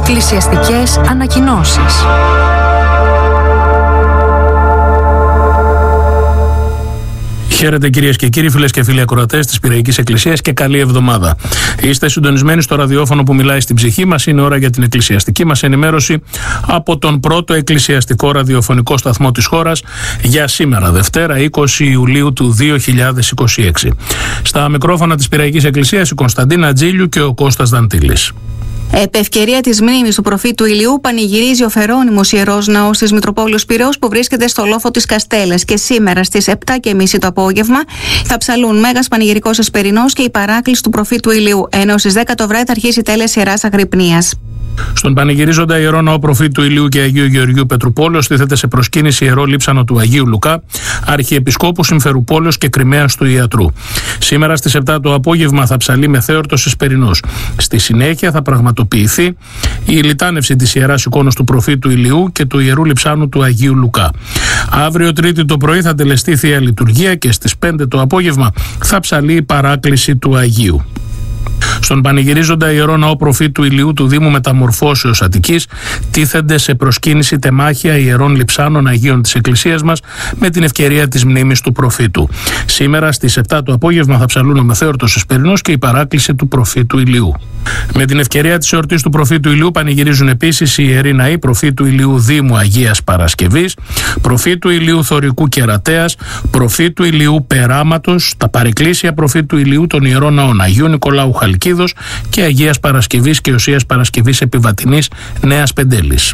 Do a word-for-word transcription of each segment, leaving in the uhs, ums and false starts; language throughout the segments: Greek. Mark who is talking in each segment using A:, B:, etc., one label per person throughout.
A: Εκκλησιαστικές ανακοινώσεις.
B: Χαίρετε κυρίες και κύριοι, φίλες και φίλοι ακροατές της Πειραϊκής Εκκλησίας και καλή εβδομάδα. Είστε συντονισμένοι στο ραδιόφωνο που μιλάει στην ψυχή μας. Είναι ώρα για την εκκλησιαστική μας ενημέρωση από τον πρώτο εκκλησιαστικό ραδιοφωνικό σταθμό της χώρας για σήμερα, Δευτέρα είκοσι Ιουλίου του δύο χιλιάδες είκοσι έξι. Στα μικρόφωνα της Πειραϊκής Εκκλησίας η Κωνσταντίνα Τζίλιου και ο Κώστας Δαντήλης.
C: Επ' ευκαιρία της μνήμης του προφήτου Ηλιού, πανηγυρίζει ο Φερόνιμος Ιερός Ναός της Μητροπόλεως Πειραιώς που βρίσκεται στο λόφο της Καστέλας. Και σήμερα στις επτά και μισή το απόγευμα θα ψαλούν Μέγας Πανηγυρικός Εσπερινός και η παράκληση του προφήτου Ηλιού, ενώ στις δέκα το βράδυ θα αρχίσει η τέλεση Ιεράς Αγρυπνίας.
B: Στον πανηγυρίζοντα Ιερό Ναό Προφήτου Ηλίου και Αγίου Γεωργίου Πετρουπόλεως στήθεται σε προσκύνηση Ιερό Λείψανο του Αγίου Λουκά, Αρχιεπισκόπου Συμφερουπόλεως και Κριμαίας του Ιατρού. Σήμερα στις επτά το απόγευμα θα ψαλεί Μεθέορτος Εσπερινός. Στη συνέχεια θα πραγματοποιηθεί η λιτάνευση της Ιεράς Εικόνος του Προφήτου Ηλιού και του Ιερού Λειψάνου του Αγίου Λουκά. Αύριο Τρίτη το πρωί θα τελεστεί Θεία Λειτουργία και στις πέντε το απόγευμα θα ψαλεί η παράκληση του Αγίου. Στον πανηγυρίζοντα Ιερό Ναό Προφήτου Ηλιού του Δήμου Μεταμορφώσεως Αττικής τίθενται σε προσκύνηση τεμάχια Ιερών Λειψάνων Αγίων της Εκκλησίας μας με την ευκαιρία της μνήμης του Προφήτου. Σήμερα στις επτά το απόγευμα θα ψαλούν ο Μεθέορτος Εσπερινός και η παράκληση του Προφήτου Ηλιού. Με την ευκαιρία της εορτής του Προφήτου Ηλιού πανηγυρίζουν επίσης οι Ιεροί Ναοί Προφήτου Ηλιού Δήμου Αγίας Παρασκευής, Προφήτου Ηλιού Θωρικού Κερατέας, Προφήτου Ηλιού Περάματος, τα παρεκκλήσια Προφήτου Ηλιού των Ιερών Ναών Αγίου Νικολάου Χαλκίδος και Αγίας Παρασκευής και Οσίας Παρασκευής Επιβατινής Νέας Πεντέλης.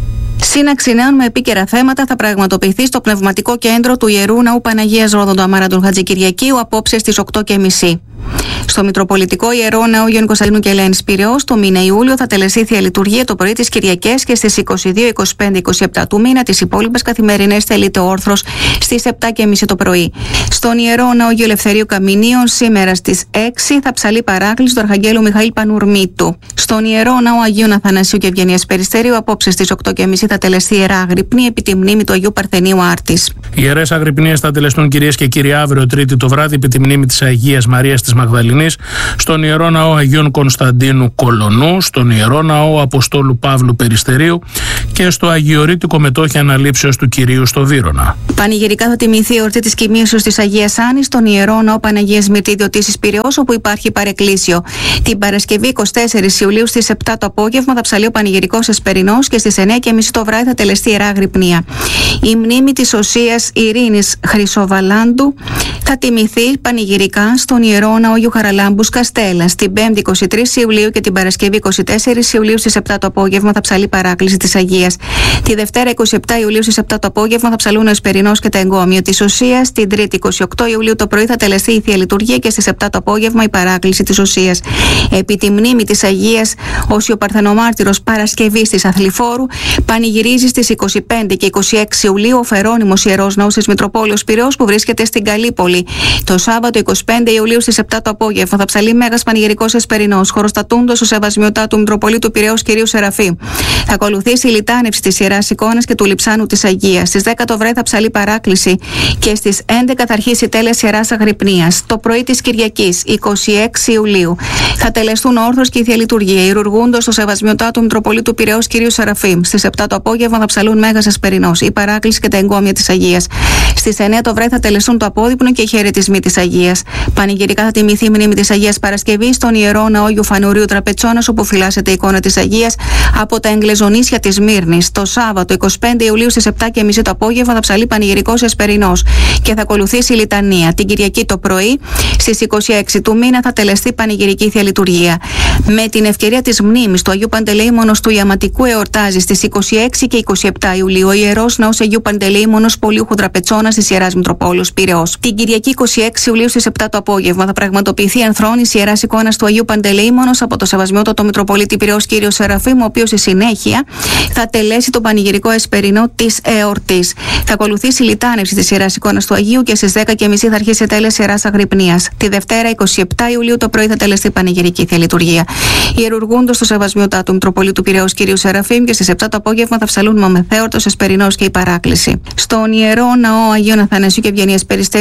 C: Σύναξη νέων με επίκαιρα θέματα θα πραγματοποιηθεί στο πνευματικό κέντρο του Ιερού Ναού Παναγίας Ρόδων του Αμάραντων Χατζικυριακίου απόψε στις οκτώ και μισή. Στο Μητροπολιτικό Ιερό Ναό Γιώργου Κωνσταντίνου και Ελένης Πειραιώς το μήνα Ιούλιο θα τελεστεί Θεία Λειτουργία το πρωί τις Κυριακές και στις είκοσι δύο, είκοσι πέντε, είκοσι επτά του μήνα. Τις υπόλοιπες καθημερινές τελείται όρθρος στις επτά και μισή το πρωί. Στον Ιερό Ναό Αγίου Ελευθερίου Καμινίων σήμερα στις έξι θα ψαλεί παράκληση του Αρχαγγέλου Μιχαήλ Πανουρμήτου. Στον Ιερό Ναό Αγίου Αθανασίου και Ευγενίας Περιστερίου απόψε στις οκτώ και μισή θα τελεστεί Ιερά Αγρυπνία επί τη μνήμη του Αγίου Παρθενίου Άρτης.
B: Οι Ιερές Αγρυπνίες θα τελεστούν κυρίες και κύριοι αύριο Τρίτη το βράδυ επί τη μνήμη της Αγίας Μαρίας της Μαγδαληνής στον Ιερό Ναό Αγίων Κωνσταντίνου Κολονού, στον Ιερό Ναό Αποστόλου Παύλου Περιστερίου και στο Αγιορείτικο Μετόχι Αναλήψεως του Κυρίου στο Βύρωνα.
C: Πανηγυρικά θα τιμηθεί η εορτή της Κοιμήσεως της Αγίας Άννης στον Ιερό Ναό Παναγίας Μυρτίδιωτης της Πειραιώς, όπου υπάρχει παρεκκλήσιο. Την Παρασκευή εικοστή τέταρτη Ιουλίου στις επτά το απόγευμα θα ψαλεί ο Πανηγυρικός Εσπερινός και στις εννιά και μισή το βράδυ θα τελεστεί Ιερά Αγρυπνία. Η μνήμη της Οσίας Ειρήνης Χρυσοβαλάντου θα τιμηθεί πανηγυρικά στον Ιερό Ναό Αγίου Χαραλάμπους Καστέλα. Την Πέμπτη εικοστή τρίτη Ιουλίου και την Παρασκευή εικοστή τέταρτη Ιουλίου στις επτά το απόγευμα θα ψαλεί παράκληση της Αγίας. Τη Δευτέρα εικοστή επτάτη Ιουλίου στις επτά το απόγευμα θα ψαλούν ο Εσπερινός και τα εγκόμια της Οσίας. Την Τρίτη εικοστή ογδόη Ιουλίου το πρωί θα τελεστεί η Θεία Λειτουργία και στις επτά το απόγευμα η παράκληση της Οσίας. Επί τη μνήμη της Αγίας Όσιο Παρθενομάρτυρος Παρασκευής της Αθληφόρου πανηγυρίζει στις εικοστή πέμπτη και εικοστή έκτη Ιουλίου ο Φερόνιμος Ιερός Ναός της Μητροπόλεως Πειραιώς που βρίσκεται στην Καλύπολη. Το Σάββατο εικοστή πέμπτη Ιουλίου στις επτά το απόγευμα θα ψαλεί Μέγας Πανηγυρικός Εσπερινός, χωροστατούντος ο Σεβασμιωτά του Μητροπολίτου Πειραιώς κυρίου Σεραφείμ. Θα ακολουθήσει η λιτάνευση της Ιεράς Εικόνας και του Λειψάνου της Αγίας. Στις δέκα το βράδυ θα ψαλεί παράκληση και στις έντεκα θα αρχίσει η τέλεση Ιεράς Αγρυπνίας. Το πρωί της Κυριακής, εικοστή έκτη Ιουλίου, θα τελεστούν όρθρος και η Θεία Λειτουργία, ιερουργούντος ο Σεβασμιωτά του Μητροπολίτου Πειραιώς κυρίου Σεραφείμ. Στις επτά το απόγευμα θα ψαλούν Μέγας Εσπερινός, η παράκληση και τα εγκόμια της Αγίας. Στις εννιά το βράδυ θα τελεστούν το απόδειπνο και οι χαιρετισμοί της Αγίας. Πανηγυρικά θα τιμηθεί η μνήμη της Αγίας Παρασκευής στον Ιερό Ναό Αγίου Φανουρίου Τραπετσώνας, όπου φυλάσσεται η εικόνα της Αγίας από τα εγκλεζονίσια της Μύρνης. Το Σάββατο εικοστή πέμπτη Ιουλίου στις επτά και μισή το απόγευμα θα ψαλεί Πανηγυρικός Εσπερινός και θα ακολουθήσει η λιτανία. Την Κυριακή το πρωί στις εικοστή έκτη του μήνα θα τελεστεί πανηγυρική Θεία Λειτουργία. Με την ευκαιρία της μνήμης του Αγίου Παντελεήμονος του Ιαματικού εορτάζει στις εικοστή έκτη και εικοστή επτά Ιουλίου ο Ιερός Ναός Αγίου Παντελεήμονος Πολύουχου Τραπετσώνας της Ιεράς Μητροπόλεως Πειραιώς. Την Κυριακή εικοστή έκτη Ιουλίου στις επτά το απόγευμα θα πραγματοποιηθεί η ενθρόνηση Ιεράς Εικόνας του Αγίου Παντελεήμονος από το Σεβασμιότατο Μητροπολίτη Πειραιώς κύριο Σεραφείμ, ο οποίος στη συνέχεια θα τελέσει τον πανηγυρικό εσπερινό της εορτής. Θα ακολουθήσει η λιτάνευση της Ιεράς Εικόνας του Αγίου και στις δέκα και μισή θα αρχίσει η τέλεση Ιεράς Αγρυπνίας. Τη Δευτέρα εικοστή επτάτη Ιουλίου το πρωί θα τελεστεί πανηγυρική Θεία Λειτουργία. Ιερουργούντος του Σεβασμιωτάτου Μητροπολίτου Πειραιώς κυρίου Σεραφείμ και στις επτά το απόγευμα θα ψαλούν Μαμεθέορτος Εσπερινός και η παράκληση. Στον Ιερό Ναό Αγίων Αθανασίου και Ευγενίας Περιστερίου το μήνα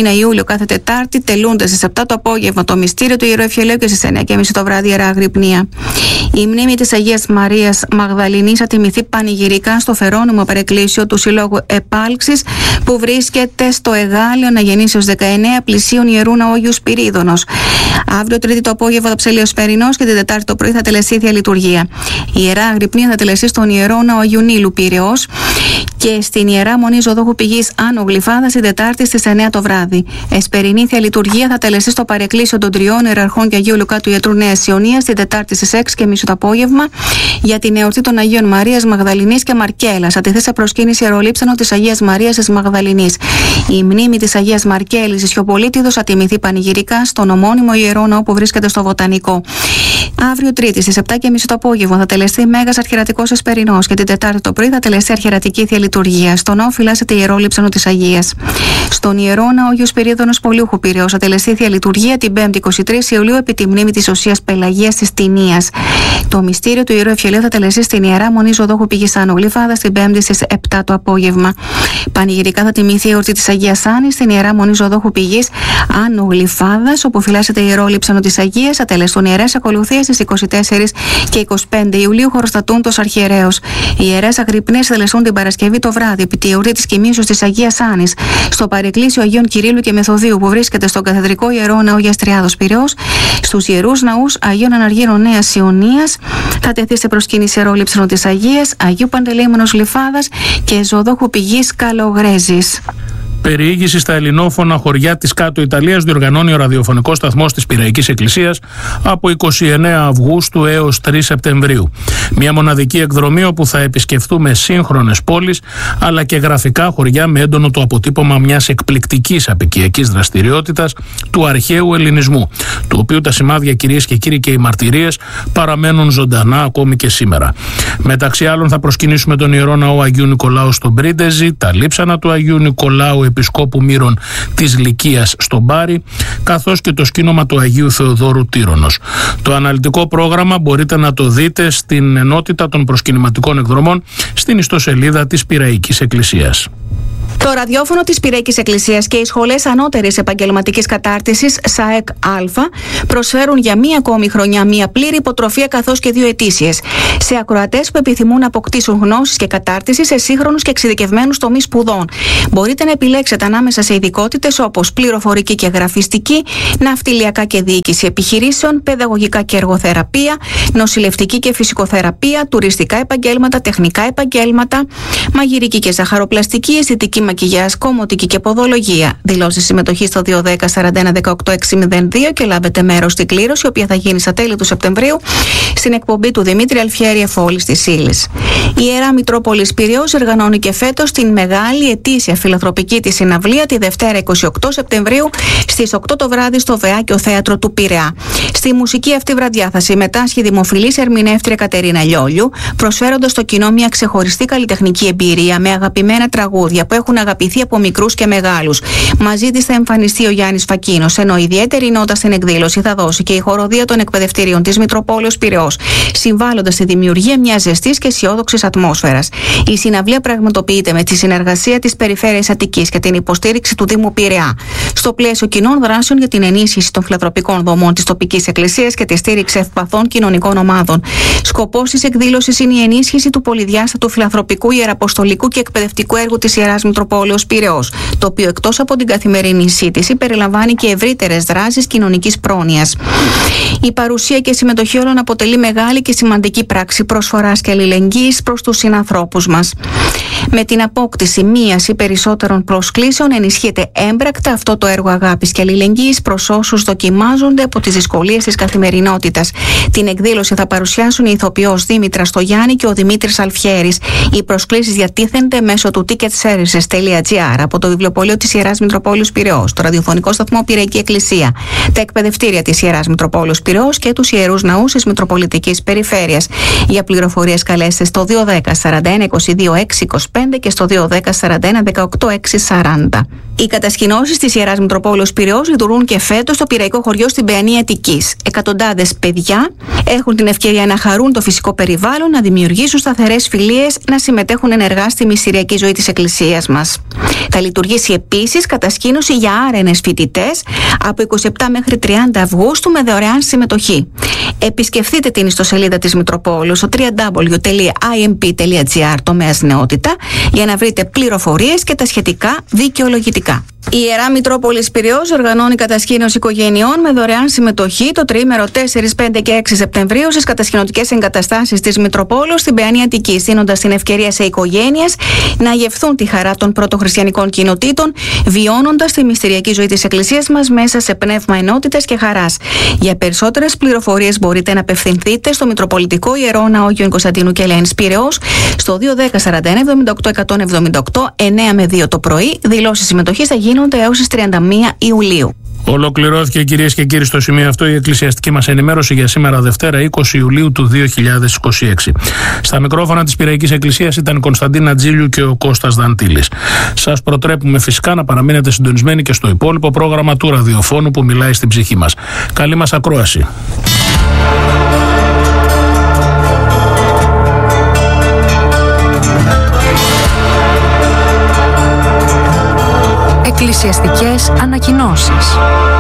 C: μήνα Ιούλιο κάθε Τετάρτη τελούνται στις επτά το απόγευμα το μυστήριο του Ιερού Ευχελαίου και στις εννιά και μισή το βράδυ Ιερά Αγρυπνία. Η μνήμη της Αγίας Μαρίας Μαγδαληνής θα τιμηθεί πανηγυρικά στο Φερόνιμο Παρεκκλήσιο του Συλλόγου Επάλξης που βρίσκεται στο Εγάλεο Αναγεννήσεως δεκαεννέα πλησίων Ιερού Ναού Αγίου Σπυρίδωνος. Αύριο Τρίτη το απόγευμα θα ψελεί ο Σπερινός και την Τετάρτη το πρωί θα τελεστεί η Θεία Λειτουργία. Η Ιερά Αγρυπνία θα τελεστεί στον Ιερό Ναό Αγίου Νείλου Πειραιώς και στην Ιερά Μονή Ζωδόχου Πηγής Άνω Γλυφάδας την Τετάρτη στις εννιά το βράδυ. Εσπερινή Θεία Λειτουργία θα τελεστεί στο Παρεκκλήσιο των Τριών Ιεραρχών και Αγίου Λουκά του Ιατρού Νέας Ιωνίας την Τετάρτη στις έξι και μισή το απόγευμα για την εορτή των Αγίων Μαρίας Μαγδαληνής και Μαρκέλας. Θα τεθεί σε προσκύνηση ιερολείψανο της Αγίας Μαρίας της Μαγδαληνής. Η μνήμη της Αγίας Μαρκέλης της Ισιοπολίτιδος θα τιμηθεί πανηγυρικά στον ομώνυμο Ιερό Ναό που βρίσκεται στο Βοτανικό. Αύριο Τρίτη στις επτά και μισή το απόγευμα θα τελεστεί Μέγας Αρχιερατικός Εσπερινός και την Τετάρτη το πρωί θα τελεστεί Αρχιερατική Θεία Λειτουργία. Στον ναό φυλάσσεται Ιερό Λείψανο της Αγίας. Στον Ιερό Ναό Αγίου Σπυρίδωνος Πολιούχου Πειραιώς θα τελεστεί Θεία Λειτουργία την πέμπτη εικοστή τρίτη Ιουλίου επί τη μνήμη της Οσίας Πελαγίας της Τινίας. Το μυστήριο του Ιερού Ευχελαίου θα τελεστεί στην Ιερά Μονή Ζωδόχου Πηγής Άνω Γλυφάδας την πέμπτη στις επτά το απόγευμα. Πανηγυρικά θα τιμηθεί η εορτή της Αγίας Άννης στην Ιερά Μονή Ζωδόχου Πηγής Άνω Γλυφάδας, όπου φυλάσσεται Ιερό Λείψανο της Αγίας. Θα τελεστούν ιερές ακολουθίες στις εικοστή τέταρτη και εικοστή πέμπτη Ιουλίου χωροστατούντος αρχιερέως. Οι ιερές αγρυπνίες θα τελεστούν την Παρασκευή το βράδυ επί τη εορτή της κοιμήσεως της Αγίας Άννης στο Παρεκκλήσιο Αγίων Κυρίλλου και Μεθοδίου που βρίσκεται στον Καθεδρικό Ιερό Ναό Γιαστριάδος Πειραιώς. Στους ιερούς ναούς Αγίων Αναργύρων Νέας Ιωνίας θα τεθεί σε προσκύνηση Ιερό Λείψανο της Αγίας, Αγίου Παντελεήμονος Γλυφάδας και Ζωδόχου Πηγής Καλογρέζης.
B: Περιήγηση στα ελληνόφωνα χωριά της Κάτω Ιταλίας διοργανώνει ο ραδιοφωνικός σταθμός της Πειραϊκής Εκκλησίας από εικοστή ενάτη Αυγούστου έως τρεις Σεπτεμβρίου. Μια μοναδική εκδρομή όπου θα επισκεφθούμε σύγχρονες πόλεις αλλά και γραφικά χωριά με έντονο το αποτύπωμα μιας εκπληκτικής απικιακής δραστηριότητας του αρχαίου ελληνισμού, του οποίου τα σημάδια, κυρίες και κύριοι, και οι μαρτυρίες παραμένουν ζωντανά ακόμη και σήμερα. Μεταξύ άλλων θα προσκυνήσουμε τον Ιερό Ναό Αγίου Νικολάου στον Πρίντεζη, τα λείψανα του Αγίου Νικολάου Επισκόπου Μύρων της Λυκίας στον Μπάρι, καθώς και το σκήνομα του Αγίου Θεοδόρου Τύρονος. Το αναλυτικό πρόγραμμα μπορείτε να το δείτε στην ενότητα των προσκυνηματικών εκδρομών στην ιστοσελίδα της Πειραϊκής Εκκλησίας.
C: Το ραδιόφωνο της Πειραϊκής Εκκλησίας και οι σχολές ανώτερης επαγγελματικής κατάρτισης ΣΑΕΚ Α προσφέρουν για μία ακόμη χρονιά μία πλήρη υποτροφία καθώς και δύο ετήσιες σε ακροατές που επιθυμούν να αποκτήσουν γνώσεις και κατάρτιση σε σύγχρονους και εξειδικευμένους τομείς σπουδών. Μπορείτε να επιλέξετε ανάμεσα σε ειδικότητες όπως πληροφορική και γραφιστική, ναυτιλιακά και διοίκηση επιχειρήσεων, παιδαγωγικά και εργοθεραπεία, νοσηλευτική και φυσικοθεραπεία, τουριστικά επαγγέλματα, τεχνικά επαγγέλματα, μαγειρική και ζαχαροπλαστική, αισθητική μακιγιάζ, κομμωτική και ποδολογία. Δηλώσεις συμμετοχή στο δύο ένα μηδέν σαράντα ένα δεκαοκτώ εξακόσια δύο και λάβετε μέρος στην κλήρωση, η οποία θα γίνει στα τέλη του Σεπτεμβρίου στην εκπομπή του Δημήτρη Αλφιέρη Εφόλης της Ήλης. Η Ιερά Μητρόπολης Πειραιώς οργανώνει και φέτος την μεγάλη ετήσια φιλανθρωπική της συναυλία τη Δευτέρα εικοστή όγδοη Σεπτεμβρίου στις οκτώ το βράδυ στο Βεάκιο Θέατρο του Πειραιά. Στη μουσική αυτή βραδιά θα συμμετάσχει η δημοφιλής ερμηνεύτρια Κατερίνα Λιόλιου, προσφέροντας στο κοινό μια ξεχωριστή καλλιτεχνική εμπειρία με αγαπημένα τραγούδια που έχουν αγαπηθεί από μικρούς και μεγάλους. Μαζί της θα εμφανιστεί ο Γιάννης Φακίνος, ενώ ιδιαίτερη νότα στην εκδήλωση θα δώσει και η χοροδία των εκπαιδευτηρίων της Μητροπόλεως Πειραιώς, συμβάλλοντας στη δημιουργία μιας ζεστής και αισιόδοξης ατμόσφαιρας. Η συναυλία πραγματοποιείται με τη συνεργασία της Περιφέρειας Αττικής και την υποστήριξη του Δήμου Πειραιά, στο πλαίσιο κοινών δράσεων για την ενίσχυση των φιλανθρωπικών δομών της τοπικής εκκλησίας και τη στήριξη ευπαθών κοινωνικών ομάδων. Σκοπός της εκδήλωσης είναι η ενίσχυση του πολυδιάστατου φιλανθρωπικού, ιεραποστολικού και εκπαιδευτικού έργου της Ιεράς Μητροπόλεως Πειραιώς, το οποίο εκτός από την καθημερινή σύντηση περιλαμβάνει και ευρύτερες δράσεις κοινωνικής πρόνοιας. Η παρουσία και συμμετοχή όλων αποτελεί μεγάλη και σημαντική πράξη προσφοράς και αλληλεγγύης προς τους συνανθρώπους μας. Με την απόκτηση μίας ή περισσότερων προσκλήσεων ενισχύεται έμπρακτα αυτό το έργο αγάπης και αλληλεγγύης προς όσους δοκιμάζονται από τις δυσκολίες της καθημερινότητας. Την εκδήλωση θα παρουσιάσουν η ηθοποιός Δήμητρα Στογιάννη και ο Δημήτρης Αλφιέρης. Οι προσκλήσεις διατίθενται μέσω του ticket services τελεία gr από το βιβλιοπωλείο της Ιεράς Μητροπόλεως Πειραιώς, το ραδιοφωνικό σταθμό Πειραϊκή Εκκλησία, τα εκπαιδευτήρια της Ιεράς Μητροπόλεως Πειραιώς και τους ιερούς ναούς της Μητροπολιτικής Περιφέρειας. Για πληροφορίες καλέστε στο δύο ένα μηδέν σαράντα ένα είκοσι δύο έξι είκοσι πέντε και στο δύο ένα μηδέν σαράντα ένα δεκαοκτώ έξι σαράντα. Οι κατασκηνώσεις της Ιεράς Μητροπόλεως Πειραιώς λειτουργούν και φέτος στο πειραϊκό χωριό στην Παιανία Αττικής. Εκατοντάδες παιδιά έχουν την ευκαιρία να χαρούν το φυσικό περιβάλλον, να δημιουργήσουν σταθερές φιλίες, να συμμετέχουν ενεργά στη μυστηριακή ζωή της Εκκλησίας μας. Θα λειτουργήσει επίσης κατασκήνωση για άρενες φοιτητές από είκοσι επτά μέχρι τριάντα Αυγούστου με δωρεάν συμμετοχή. Επισκεφτείτε την ιστοσελίδα της Μητροπόλεως στο double-u double-u double-u τελεία άι εμ πι τελεία τζι άρ τομέας νεότητα για να βρείτε πληροφορίες και τα σχετικά δικαιολογητικά. Η Ιερά Μητρόπολης Πειραιώς οργανώνει κατασκήνωση οικογενειών με δωρεάν συμμετοχή το τριήμερο τέσσερα, πέντε και έξι Σεπτεμβρίου στις κατασκηνωτικές εγκαταστάσεις της Μητροπόλεως στην Παιανία Αττικής, δίνοντας την ευκαιρία σε οικογένειες να γευθούν τη χαρά των πρωτοχριστιανικών κοινοτήτων, βιώνοντας τη μυστηριακή ζωή της Εκκλησίας μας μέσα σε πνεύμα ενότητας και χαράς. Για περισσότερες πληροφορίες μπορείτε να απευθυνθείτε στο Μητροπολιτικό Ιερό Ναό Αγίου Κωνσταντίνου και Ελένης Πειραιώς στο δύο ένα μηδέν σαράντα ένα εβδομήντα οκτώ εκατόν εβδομήντα οκτώ εννέα με δύο το πρωί. Δηλώσεις συμμετοχής θα γίνονται έως τις τριάντα μία Ιουλίου.
B: Ολοκληρώθηκε, κυρίες και κύριοι, στο σημείο αυτό η εκκλησιαστική μας ενημέρωση για σήμερα Δευτέρα είκοσι Ιουλίου του δύο χιλιάδες είκοσι έξι. Στα μικρόφωνα της Πειραϊκής Εκκλησίας ήταν η Κωνσταντίνα Τζίλιου και ο Κώστας Δαντήλης. Σας προτρέπουμε φυσικά να παραμείνετε συντονισμένοι και στο υπόλοιπο πρόγραμμα του ραδιοφώνου που μιλάει στην ψυχή μας. Καλή μας ακρόαση.
A: Εκκλησιαστικές ανακοινώσεις.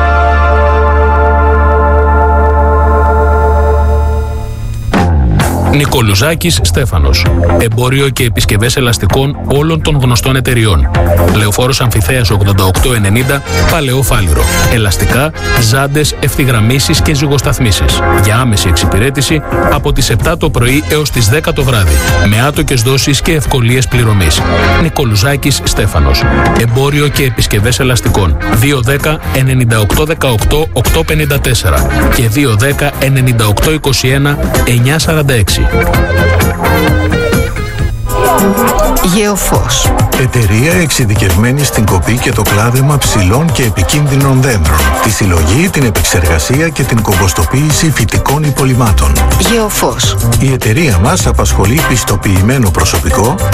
B: Νικολουζάκης Στέφανος. Εμπόριο και επισκευές ελαστικών όλων των γνωστών εταιριών. Λεωφόρος Αμφιθέας ογδόντα οκτώ ενενήντα, Παλαιό Φάληρο. Ελαστικά, ζάντες, ευθυγραμμίσεις και ζυγοσταθμίσεις. Για άμεση εξυπηρέτηση από τις επτά το πρωί έως τις δέκα το βράδυ. Με άτοκες δόσεις και ευκολίες πληρωμής. Νικολουζάκης Στέφανος. Εμπόριο και επισκευές ελαστικών. δύο ένα μηδέν εννιά οκτώ δεκαοκτώ οκτώ πενήντα τέσσερα και δύο ένα μηδέν εννιά οκτώ είκοσι ένα εννιά σαράντα έξι.
D: Γεωφός. Εταιρεία εξειδικευμένη στην κοπή και το κλάδεμα ψηλών και επικίνδυνων δέντρων. Τη συλλογή, την επεξεργασία και την κομποστοποίηση φυτικών υπολειμμάτων. Γεωφός. Η εταιρεία μας απασχολεί πιστοποιημένο προσωπικό